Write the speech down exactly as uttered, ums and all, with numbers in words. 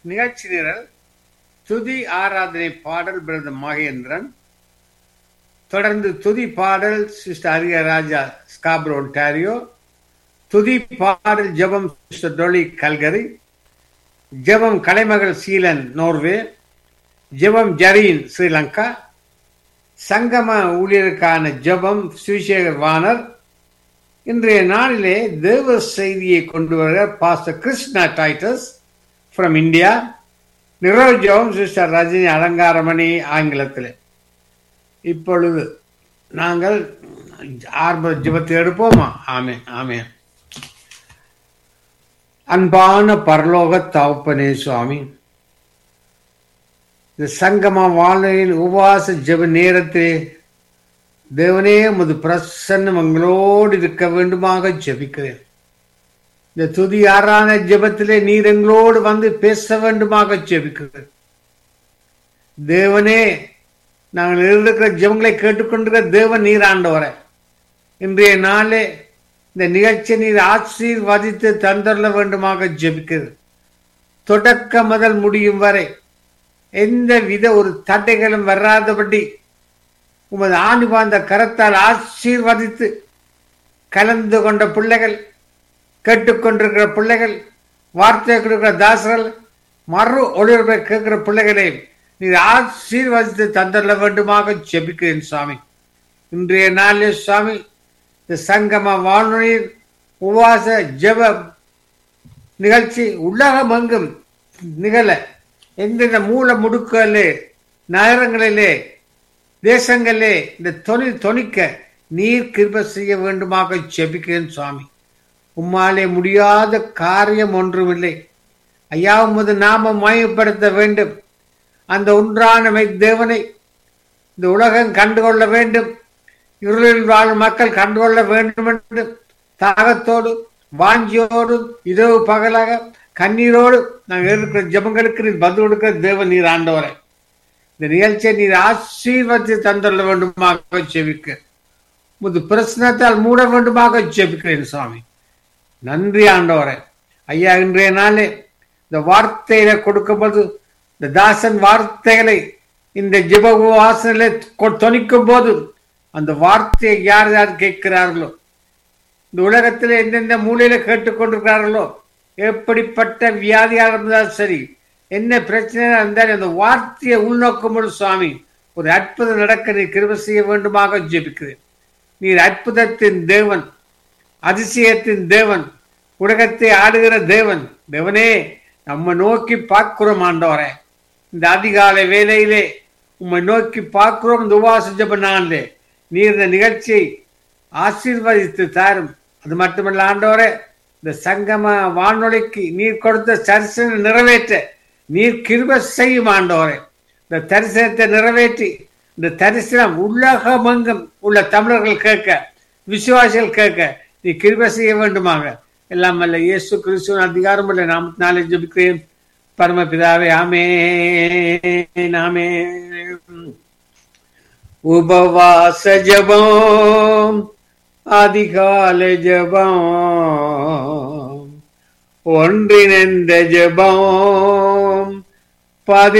நிகழ்ச்சி நிரல் துதி ஆராதனை பாடல் பிரதர் மகேந்திரன், தொடர்ந்து துதி பாடல் சிஸ்டர் அரியா ராஜா ஸ்காப்ரோ ஒன்டாரியோ, துதி பாடல் ஜெபம் சிஸ்டர் டொலி கல்கரி, ஜெபம் கலைமகள் சீலன் நோர்வே, ஜெபம் ஜரீன் ஸ்ரீலங்கா, சங்கம ஊழியருக்கான ஜெபம் சுவிசேகர் வானர். இன்றைய நாளிலே தேவ செய்தியை கொண்டு வருகிற pastor Krishna Titus from India. நிறைவு ஜெபம் சிஸ்டர் ரஜினி அலங்காரமணி ஆங்கிலத்தில். இப்பொழுது நாங்கள் ஆரம்ப ஜெபத்தை எடுப்போமா? ஆமே ஆமே. அன்பான பரலோக தகப்பனே சுவாமி, இந்த சங்கம வாழ்க்கையின் உபவாச ஜெப நேரத்திலே தேவனே உமது பிரசன்னம் எங்களோடு இருக்க வேண்டுமாக ஜெபிக்கிறேன். இந்த துதி ஆரான ஜெபத்திலே நீர் எங்களோடு வந்து பேச வேண்டுமாக ஜெபிக்கிறேன். தேவனே, நாங்கள் இருக்கிற ஜெபங்களை கேட்டுக்கொண்டிருக்கிற தேவன் நீர் ஆண்டவரே, இன்றைய நாளே இந்த நிகழ்ச்சியை நீர் ஆசீர்வதித்து தந்தரல வேண்டுமாக ஜெபிக்கிறேன். தொடக்க முதல் முடியும் வரை எந்த வித ஒரு தடைகளும் வராதபடி உமது ஆணிபாந்த கரத்தால் ஆசீர்வதித்து கலந்து கொண்ட பிள்ளைகள், கேட்டுக்கொண்டிருக்கிற பிள்ளைகள், வார்த்தை கொடுக்கிற தாசர்கள், மறு ஒளிபரப்பை கேட்கிற பிள்ளைகளை நீர் ஆசீர்வதித்து தந்தரல வேண்டுமாக ஜெபிக்கிறேன் சுவாமி. இன்றைய நாளிலே சுவாமி, இந்த சங்கம வானொலியில் உபவாச ஜெப நிகழ்ச்சி உலகமெங்கும் நிகழ எந்தெந்த மூல முடுக்கிலே, நகரங்களிலே, தேசங்களிலே இந்த தொழில் தொனிக்க நீர் கிருபை செய்ய வேண்டுமாக ஜெபிக்கிறேன் சுவாமி. உம்மாலே முடியாத காரியம் ஒன்றுமில்லை ஐயா. உமது நாம மயப்படுத்த வேண்டும். அந்த ஒன்றான தேவனை இந்த உலகம் கண்டுகொள்ள வேண்டும். இருளில் வாழும் மக்கள் கண்டுகொள்ள வேண்டும் என்று தாகத்தோடு வாஞ்சியோடு இரவு பகலாக கண்ணீரோடு நாங்கள் இருக்கிற ஜெபங்களுக்கு நீர் பதில் கொடுக்கிற தேவன் நீர் ஆண்டவரை, இந்த நிகழ்ச்சியை நீர் ஆசீர்வதித்து தந்துள்ள வேண்டுமாக ஜெபிக்க, முது பிரச்சனத்தால் மூட வேண்டுமாக ஜெபிக்கிறேன் சுவாமி. நன்றி ஆண்டவரை. ஐயா, இன்றைய நாளே இந்த வார்த்தையில கொடுக்கும்போது இந்த தாசன் வார்த்தைகளை இந்த ஜெப உபவாசனை தொனிக்கும் போது அந்த வார்த்தையை யார் யார் கேட்கிறார்களோ, இந்த உலகத்தில் எந்தெந்த மூலையில கேட்டுக்கொண்டிருக்கிறார்களோ, எப்படிப்பட்ட வியாதியாக இருந்தாலும் சரி, என்ன பிரச்சனையா இருந்தாலும் அந்த வார்த்தையை உள்நோக்கும் சுவாமி ஒரு அற்புதம் நடக்க நீர் கிருபை செய்ய வேண்டுமாக ஜெபிக்கிறேன். நீர் அற்புதத்தின் தேவன், அதிசயத்தின் தேவன், உலகத்தை ஆடுகிற தேவன். தேவனே, நம்ம நோக்கி பார்க்கிறோம் ஆண்டவரே. இந்த அதிகாலை வேலையிலே உம்மை நோக்கி பார்க்கிறோம். இந்த உபவாச ஜெப நாளிலே நீர் இந்த நிகழ்ச்சியை ஆசீர்வதித்து தாரும். அது மட்டுமல்ல ஆண்டவரே, இந்த சங்கம வானொலிக்கு நீர் கொடுத்த தரிசனம் நிறைவேற்ற நீர் கிருபை செய்யும் ஆண்டவரே. இந்த தரிசனத்தை நிறைவேற்றி இந்த தரிசனம் உலகமெங்கும் உள்ள தமிழர்கள் கேட்க, விசுவாசிகள் கேட்க நீ கிருபை செய்ய வேண்டுமாக எல்லாம் அல்ல இயேசு கிறிஸ்துவின் அதிகாரம் உள்ள நாமத்தினாலே ஜெபிக்கிறேன் பரமபிதாவே. ஆமென் ஆமென். உபவாச ஜெபம், அதிகாலை ஜெபம், ஒன்றிணைந்த ஜெபம், பதி